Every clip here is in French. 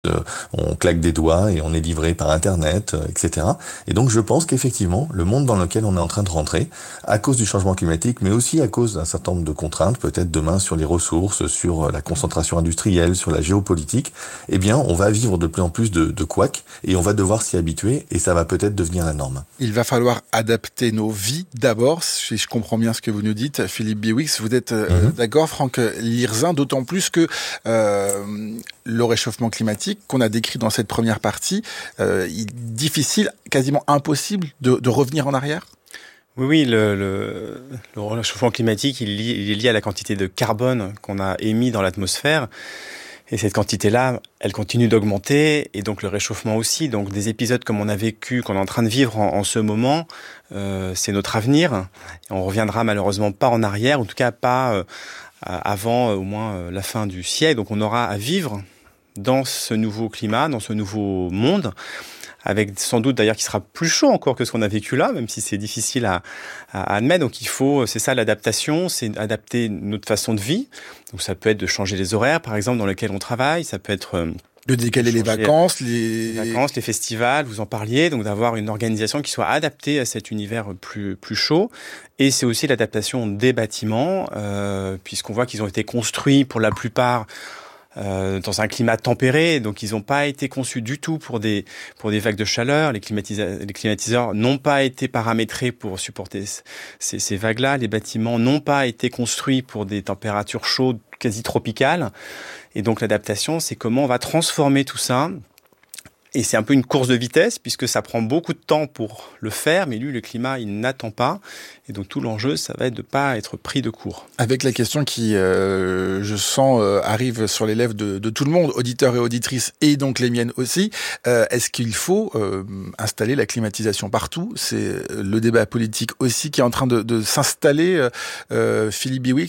on claque des doigts et on est livré par Internet, etc. Et donc je pense qu'effectivement, le monde dans lequel on est en train de rentrer, à cause du changement climatique, mais aussi à cause d'un certain nombre de contraintes, peut-être demain sur les ressources, sur la concentration industrielle, sur la géopolitique, eh bien on va vivre de plus en plus de couacs et on va devoir s'y habituer et ça va peut-être devenir la norme. Il va falloir adapter nos vies d'abord, si je comprends bien ce que vous nous dites, Philippe Biwix. Vous êtes d'accord, Franck Lirzin, d'autant plus que le réchauffement climatique qu'on a décrit dans cette première partie, il est difficile, quasiment impossible de revenir en arrière. Oui, le réchauffement climatique, il est lié à la quantité de carbone qu'on a émis dans l'atmosphère. Et cette quantité-là, elle continue d'augmenter, et donc le réchauffement aussi. Donc des épisodes comme on a vécu, qu'on est en train de vivre en ce moment, c'est notre avenir. Et on reviendra malheureusement pas en arrière, en tout cas pas avant au moins la fin du siècle. Donc on aura à vivre dans ce nouveau climat, dans ce nouveau monde, avec sans doute d'ailleurs qui sera plus chaud encore que ce qu'on a vécu là, même si c'est difficile à admettre. Donc il faut, c'est ça l'adaptation, c'est adapter notre façon de vie. Donc ça peut être de changer les horaires, par exemple, dans lesquels on travaille, ça peut être de décaler les vacances, les festivals, vous en parliez, donc d'avoir une organisation qui soit adaptée à cet univers plus chaud. Et c'est aussi l'adaptation des bâtiments, puisqu'on voit qu'ils ont été construits pour la plupart dans un climat tempéré, donc ils n'ont pas été conçus du tout pour des vagues de chaleur. Les climatiseurs n'ont pas été paramétrés pour supporter ces vagues-là. Les bâtiments n'ont pas été construits pour des températures chaudes quasi tropicales. Et donc l'adaptation, c'est comment on va transformer tout ça. Et c'est un peu une course de vitesse, puisque ça prend beaucoup de temps pour le faire, mais lui, le climat, il n'attend pas. Et donc tout l'enjeu, ça va être de ne pas être pris de court. Avec la question qui, je sens, arrive sur les lèvres de tout le monde, auditeurs et auditrices, et donc les miennes aussi, est-ce qu'il faut installer la climatisation partout ? C'est le débat politique aussi qui est en train de s'installer, Philippe Biwix ?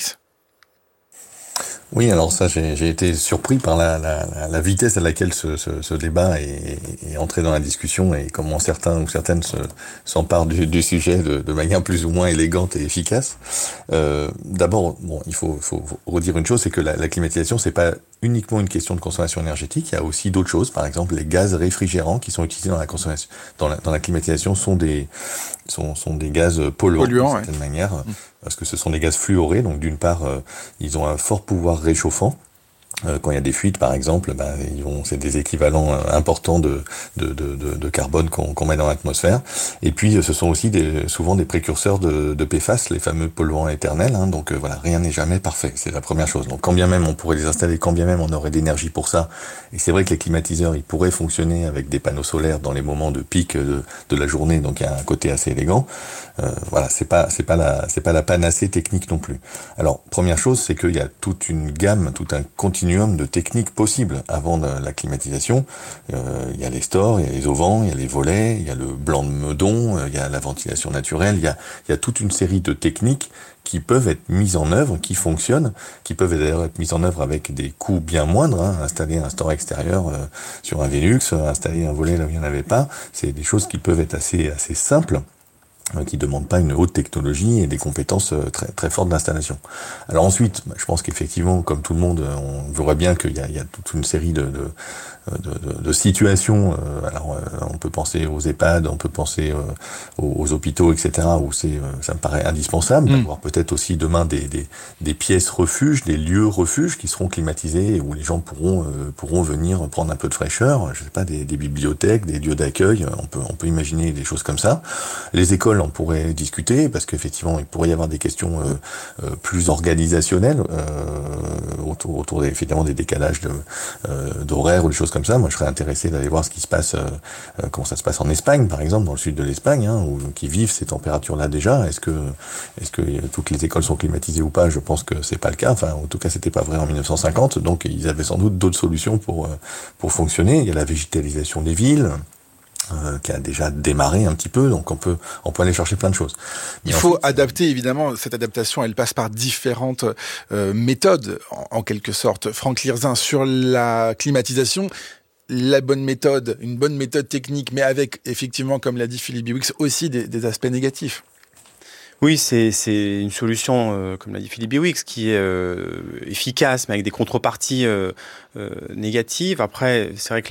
Oui, alors ça, j'ai été surpris par la vitesse à laquelle ce débat est entré dans la discussion et comment certains ou certaines s'emparent du sujet de manière plus ou moins élégante et efficace. D'abord, bon, il faut redire une chose, c'est que la climatisation, c'est pas uniquement une question de consommation énergétique. Il y a aussi d'autres choses. Par exemple, les gaz réfrigérants qui sont utilisés dans la consommation, dans la climatisation, sont des gaz polluants d'une certaine manière. Parce que ce sont des gaz fluorés, donc d'une part, ils ont un fort pouvoir réchauffant. Quand il y a des fuites, par exemple, c'est des équivalents importants de carbone qu'on met dans l'atmosphère. Et puis, ce sont aussi souvent des précurseurs de PFAS, les fameux polluants éternels. Hein, donc voilà, rien n'est jamais parfait. C'est la première chose. Donc quand bien même on pourrait les installer, quand bien même on aurait d'énergie pour ça. Et c'est vrai que les climatiseurs, ils pourraient fonctionner avec des panneaux solaires dans les moments de pic de la journée. Donc il y a un côté assez élégant. Voilà, c'est pas la panacée technique non plus. Alors première chose, c'est qu'il y a toute une gamme, tout un continuum de techniques possibles avant la climatisation. Il y a les stores, il y a les auvents, il y a les volets, il y a le blanc de meudon, il y a la ventilation naturelle, il y a toute une série de techniques qui peuvent être mises en œuvre, qui fonctionnent, qui peuvent d'ailleurs être mises en œuvre avec des coûts bien moindres. Hein. Installer un store extérieur sur un Velux, installer un volet là où il n'y en avait pas, c'est des choses qui peuvent être assez simples, qui demandent pas une haute technologie et des compétences très très fortes d'installation. Alors ensuite, je pense qu'effectivement, comme tout le monde, on verra bien qu'il y a toute une série de situations. Alors on peut penser aux EHPAD, on peut penser aux hôpitaux, etc. où ça me paraît indispensable d'avoir peut-être aussi demain des pièces refuges, des lieux refuges qui seront climatisés et où les gens pourront venir prendre un peu de fraîcheur. Je sais pas, des bibliothèques, des lieux d'accueil. On peut imaginer des choses comme ça. Les écoles, on pourrait discuter parce qu'effectivement il pourrait y avoir des questions plus organisationnelles autour évidemment des décalages d'horaires ou des choses comme ça. Moi je serais intéressé d'aller voir ce qui se passe, comment ça se passe en Espagne par exemple, dans le sud de l'Espagne, hein, qui vivent ces températures là déjà. Est-ce que toutes les écoles sont climatisées ou pas? Je pense que c'est pas le cas. Enfin en tout cas c'était pas vrai en 1950, donc ils avaient sans doute d'autres solutions pour fonctionner. Il y a la végétalisation des villes qui a déjà démarré un petit peu, donc on peut aller chercher plein de choses. Il faut adapter, évidemment, cette adaptation, elle passe par différentes méthodes, en quelque sorte. Franck Lirzin, sur la climatisation, une bonne méthode technique, mais avec, effectivement, comme l'a dit Philippe Biwix, aussi des aspects négatifs. Oui, c'est une solution, comme l'a dit Philippe Biwix, qui est efficace, mais avec des contreparties négatives. Après, c'est vrai que